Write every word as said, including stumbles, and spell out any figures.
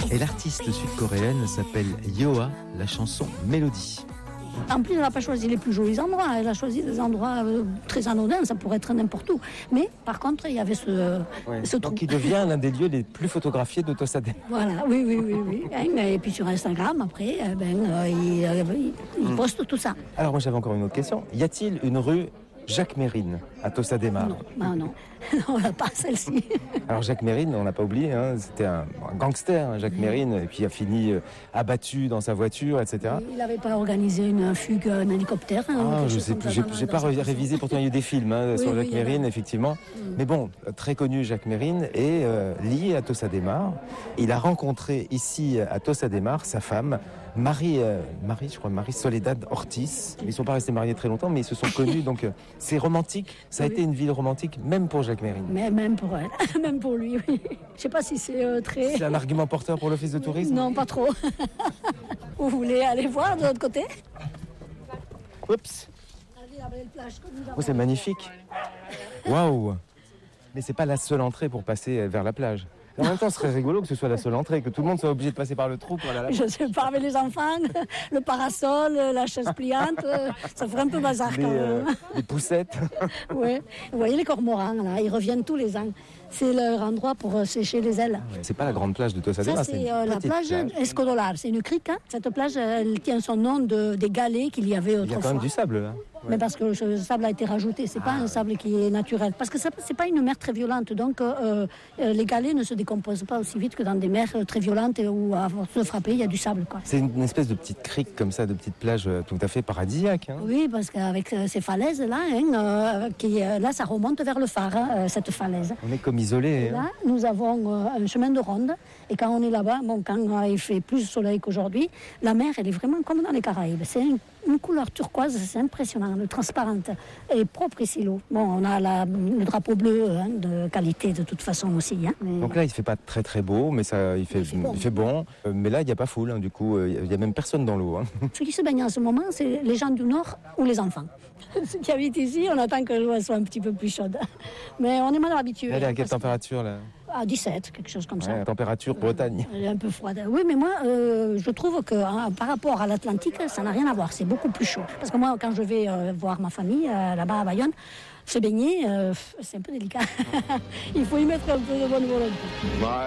Et l'artiste sud-coréenne s'appelle Yoa, la chanson Mélodie. En plus, elle n'a pas choisi les plus jolis endroits. Elle a choisi des endroits euh, très anodins, ça pourrait être n'importe où. Mais par contre, il y avait ce, ouais. ce Donc trou. il devient l'un des lieux les plus photographiés de Tossa de Mar. Voilà, oui, oui, oui. oui. Et puis sur Instagram, après, eh ben, euh, il, euh, il, il poste tout ça. Alors moi j'avais encore une autre question. Y a-t-il une rue Jacques Mérine à Tossa de Mar? Non, non, non. On n'a pas celle-ci. Alors Jacques Mérine, on n'a pas oublié, hein, c'était un, un gangster, hein, Jacques oui. Mérine, et puis il a fini euh, abattu dans sa voiture, et cetera. Il n'avait pas organisé une fugue, un hélicoptère. Ah, hein, je sais plus, j'ai, j'ai pas révisé, pourtant il y a eu des films hein, oui, sur Jacques oui, Mérine, a... effectivement. Mm. Mais bon, très connu Jacques Mérine est euh, lié à Tossa de Mar. Il a rencontré ici à Tossa de Mar sa femme, Marie, euh, Marie, je crois, Marie Soledad Ortiz. Ils ne sont pas restés mariés très longtemps, mais ils se sont connus, donc euh, c'est romantique. Ça a oui. été une ville romantique, même pour Jacques Mérine. Mais même pour elle, même pour lui, oui. Je sais pas si c'est euh, très... C'est un argument porteur pour l'office de tourisme? Non, pas trop. Vous voulez aller voir de l'autre côté? Oups. Oh, c'est magnifique. Waouh. Mais c'est pas la seule entrée pour passer vers la plage. En même temps, ce serait rigolo que ce soit la seule entrée, que tout le monde soit obligé de passer par le trou pour aller à la plage. Je sais pas, avec les enfants, le parasol, la chaise pliante, ça ferait un peu bazar les, quand même. Euh, les poussettes. Oui, vous voyez les cormorans, là, ils reviennent tous les ans. C'est leur endroit pour sécher les ailes. Ouais, c'est pas la grande plage de Tossa de Mar, c'est, c'est euh, la plage, plage. Escodolar, c'est une crique. Hein. Cette plage, elle tient son nom de, des galets qu'il y avait autrefois. Il y a quand même du sable là. Ouais. Mais parce que le sable a été rajouté, c'est ah, pas un sable qui est naturel. Parce que ça, c'est pas une mer très violente, donc euh, euh, les galets ne se décomposent pas aussi vite que dans des mers très violentes où à force de frapper, il y a du sable. Quoi. C'est une, une espèce de petite crique comme ça, de petite plage tout à fait paradisiaque. Hein. Oui, parce qu'avec ces falaises là, hein, euh, qui, là, ça remonte vers le phare, hein, cette falaise. On est comme isolé. Là, hein. nous avons euh, un chemin de ronde, et quand on est là-bas, bon, quand euh, il fait plus de soleil qu'aujourd'hui, la mer, elle est vraiment comme dans les Caraïbes. C'est une, une couleur turquoise, c'est impressionnant, transparente et propre ici l'eau. Bon, on a la, le drapeau bleu hein, de qualité de toute façon aussi. Hein, mais... Donc là, il fait pas très très beau, mais ça, il fait, il fait bon. Il fait bon. Euh, mais là, il n'y a pas foule, hein, du coup, il n'y a même personne dans l'eau. Hein. Ceux qui se baignent en ce moment, c'est les gens du Nord ou les enfants. Ceux qui habitent ici, on attend que l'eau soit un petit peu plus chaude. Mais on est mal habitué. Elle est à quelle température là? À dix-sept, quelque chose comme ça. Ouais, température Bretagne. Elle est un peu froide. Oui, mais moi, euh, je trouve que hein, par rapport à l'Atlantique, ça n'a rien à voir. C'est beaucoup plus chaud. Parce que moi, quand je vais euh, voir ma famille euh, là-bas à Bayonne, se baigner, euh, c'est un peu délicat. Il faut y mettre un peu de bonne volonté.